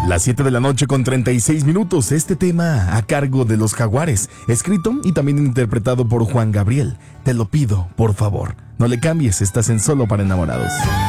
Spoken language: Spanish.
Las 7 de la noche con 36 minutos. Este tema a cargo de Los Jaguares, escrito y también interpretado por Juan Gabriel. Te lo pido, por favor. No le cambies, estás en Solo para Enamorados.